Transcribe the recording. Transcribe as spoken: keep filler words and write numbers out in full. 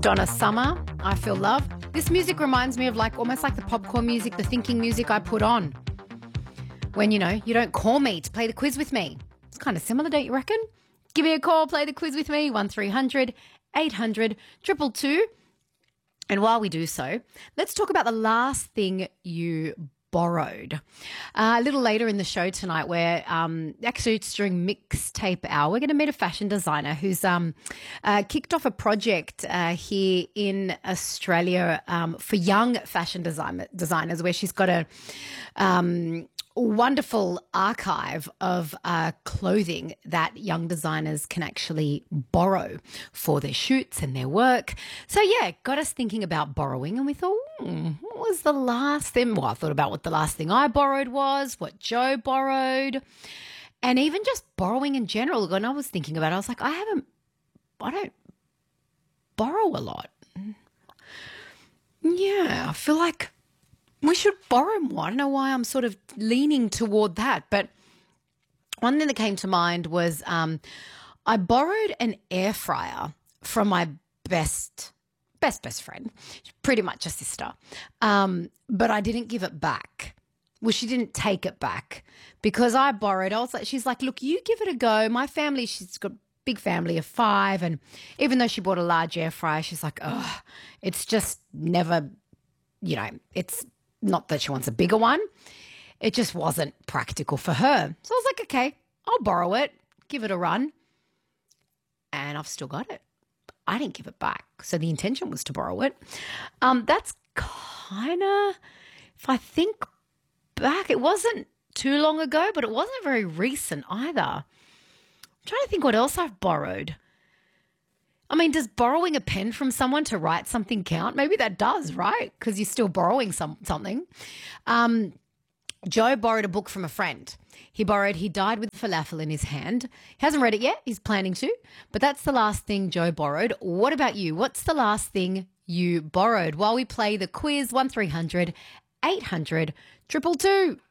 Donna Summer, I Feel Love. This music reminds me of like almost like the popcorn music, the thinking music I put on when, you know, you don't call me to play the quiz with me. It's kind of similar, don't you reckon? Give me a call, play the quiz with me, one three hundred eight hundred two two two. And while we do so, let's talk about the last thing you borrowed. Uh, a little later in the show tonight, where um, actually it's during mixtape hour, we're going to meet a fashion designer who's um, uh, kicked off a project uh, here in Australia um, for young fashion design- designers, where she's got a um, wonderful archive of uh, clothing that young designers can actually borrow for their shoots and their work. So, yeah, got us thinking about borrowing, and we thought, hmm, what was the last thing? Well, I thought about what the last thing I borrowed was, what Joe borrowed, and even just borrowing in general. When I was thinking about it, I was like, I haven't, I don't borrow a lot. Yeah, I feel like we should borrow more. I don't know why I'm sort of leaning toward that. But one thing that came to mind was um, I borrowed an air fryer from my best, best, best friend, pretty much a sister. Um, but I didn't give it back. Well, she didn't take it back because I borrowed. I was like, she's like, look, you give it a go. My family, she's got a big family of five. And even though she bought a large air fryer, she's like, oh, it's just never, you know, it's, not that she wants a bigger one. It just wasn't practical for her. So I was like, okay, I'll borrow it, give it a run. And I've still got it. I didn't give it back. So the intention was to borrow it. Um, that's kind of, if I think back, it wasn't too long ago, but it wasn't very recent either. I'm trying to think what else I've borrowed. I mean, does borrowing a pen from someone to write something count? Maybe that does, right? Because you're still borrowing some something. Um, Joe borrowed a book from a friend. He borrowed He Died with Falafel in His Hand. He hasn't read it yet. He's planning to. But that's the last thing Joe borrowed. What about you? What's the last thing you borrowed? While we play the quiz, one three hundred eight hundred two two two.